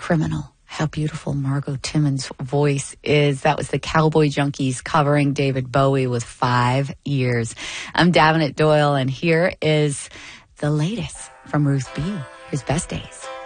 Criminal. How beautiful Margot Timmons' voice is. That was the Cowboy Junkies covering David Bowie with 5 Years. I'm Davenant Doyle, and here is the latest from Ruth B. Here's Best Days.